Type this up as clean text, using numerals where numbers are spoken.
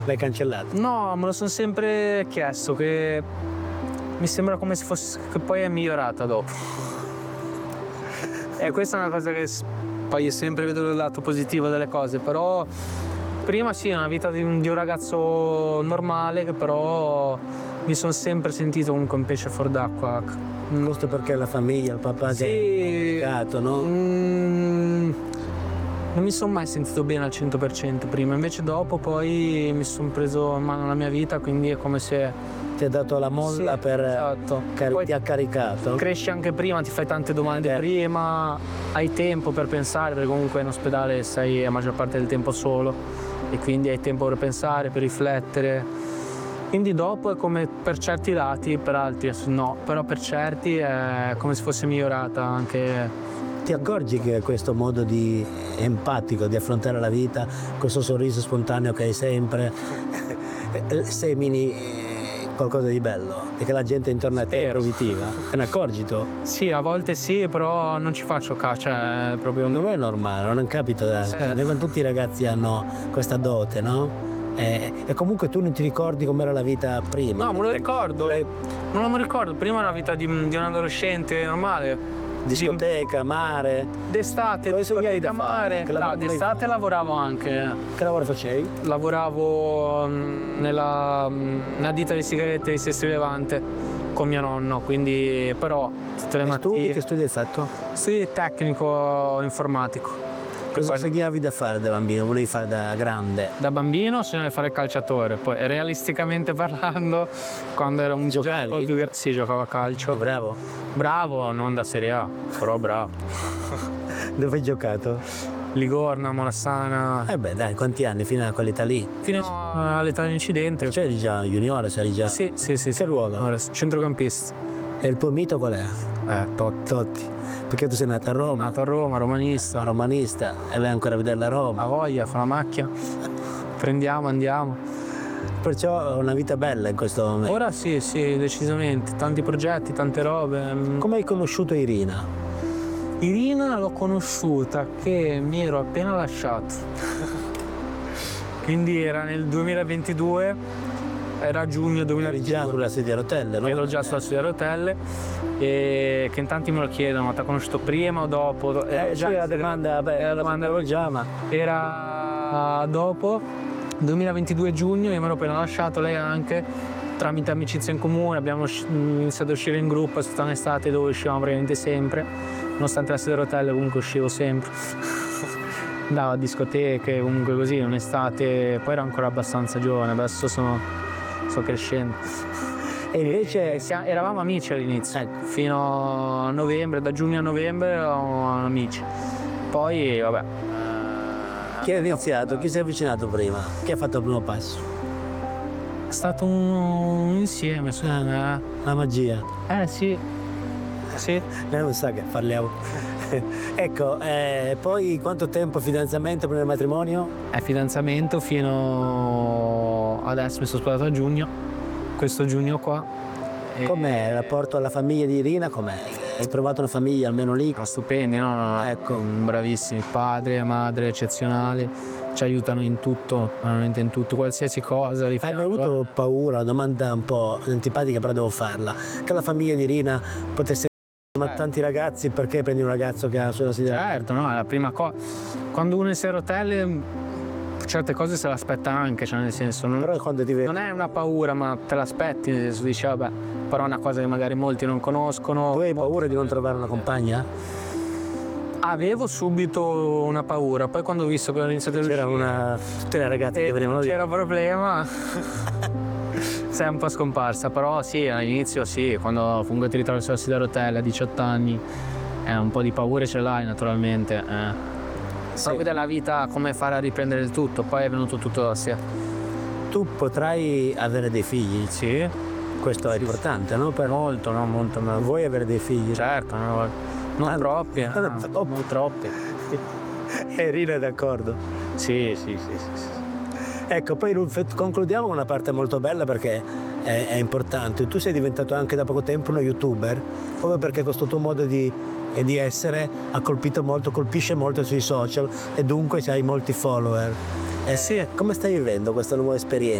L'hai cancellato? No, me lo sono sempre chiesto, che mi sembra come se fosse, che poi è migliorata dopo. E questa è una cosa che poi io sempre vedo il lato positivo delle cose, però prima sì, una vita di un ragazzo normale, che però mi sono sempre sentito comunque un pesce fuor d'acqua. Giusto perché la famiglia, il papà ti ha Sì, educato, no? non mi sono mai sentito bene al 100% prima, invece dopo poi mi sono preso in mano la mia vita, quindi è come se Ti ha dato la molla sì, per esatto. Poi ti ha caricato. cresci anche prima, ti fai tante domande prima, hai tempo per pensare, perché comunque in ospedale stai la maggior parte del tempo solo e quindi hai tempo per pensare, per riflettere. Quindi dopo è come per certi lati, per altri no, però per certi è come se fosse migliorata anche. Ti accorgi che questo modo di empatico di affrontare la vita, questo sorriso spontaneo che hai sempre, semini qualcosa di bello e che la gente intorno a te è positiva? Te ne accorgi tu? Sì, a volte sì, però non ci faccio caso, cioè proprio Non è normale, non capita. Tutti i ragazzi hanno questa dote, no? E comunque tu non ti ricordi com'era la vita prima? No, me lo ricordo, non me lo ricordo, prima era la vita di un adolescente normale. Discoteca, mare. D'estate, discoteca, mare. No, d'estate lavoravo anche. Che lavoro facevi? Lavoravo nella ditta di sigarette di Sestri Levante con mio nonno, quindi però tutte le mattine. Che studi hai fatto? Studi tecnico informatico. Cosa sognavi da fare da bambino? Volevi fare da grande? Da bambino sognavo di fare il calciatore, poi realisticamente parlando, quando ero un Giocavi? Sì, giocavo a calcio. Bravo. Bravo, non da Serie A, però bravo. Dove hai giocato? Ligorna, Morassana. Beh dai, quanti anni fino a quell'età lì? Fino all'età dell'incidente. Cioè eri già juniore, sei già? Sì. Che ruolo? Centrocampista. E il tuo mito qual è? Totti. Perché tu sei nato a Roma? Nato a Roma, romanista. Romanista. E vai ancora a vedere la Roma? A voglia, fa la macchia. Prendiamo, andiamo. Perciò una vita bella in questo momento. Ora sì, decisamente. Tanti progetti, tante robe. Come hai conosciuto Irina? Irina l'ho conosciuta che mi ero appena lasciato. Quindi era nel 2022, era giugno 2022. Eri già sulla sedia a rotelle, no? Ero già sulla sedia a rotelle, e che in tanti me lo chiedono, ma ti ha conosciuto prima o dopo? Già la domanda, la domanda avevo già, ma era dopo, 2022 giugno, io mi ero appena lasciato, lei anche, tramite amicizia in comune, abbiamo iniziato a uscire in gruppo, è stata un'estate dove uscivamo praticamente sempre, nonostante la sedia a rotelle comunque uscivo sempre. Andavo a discoteche, comunque così, un'estate, poi ero ancora abbastanza giovane, adesso sto crescendo. E invece eravamo amici all'inizio, fino a novembre, da giugno a novembre eravamo amici. Poi vabbè. Chi è iniziato? Chi si è avvicinato prima? Chi ha fatto il primo passo? È stato un insieme, La magia. Sì. Lei non sa che parliamo. Ecco, poi quanto tempo fidanzamento per il matrimonio? Fidanzamento fino adesso, mi sono sposato a giugno, questo giugno qua. Com'è il rapporto alla famiglia di Irina? Com'è? Hai trovato una famiglia almeno lì? Stupendi, no? Ecco, bravissimi, padre e madre eccezionali, ci aiutano in tutto, veramente in tutto, qualsiasi cosa. Hai mai avuto paura, una domanda un po' antipatica però devo farla, che la famiglia di Irina potesse ma tanti ragazzi, perché prendi un ragazzo che ha sulla sedia? Certo, no, è la prima cosa. Quando uno è in rotelle certe cose se l'aspetta anche, cioè nel senso Però quando ti vedi non è una paura, ma te l'aspetti, nel senso dici vabbè, però è una cosa che magari molti non conoscono. Tu hai paura di non trovare una compagna? Avevo subito una paura, poi quando ho visto che ho iniziato a C'era tutte le ragazze che venivano lì. c'era problema. Sei un po' scomparsa, però sì, all'inizio sì, quando comunque ti ritrovi sulla sedia a rotelle a 18 anni, un po' di paura ce l'hai naturalmente. Sì. Proprio della vita, come fare a riprendere il tutto, poi è venuto tutto da sé. Tu potrai avere dei figli? Sì. Questo è importante, no? Molto. Vuoi avere dei figli? Certo, non troppi, non troppi. E Irina è d'accordo? Sì. Ecco, poi concludiamo con una parte molto bella perché è importante. Tu sei diventato anche da poco tempo uno youtuber, proprio perché questo tuo modo di essere ha colpisce molto sui social e dunque hai molti follower. Eh sì. Come stai vivendo questa nuova esperienza?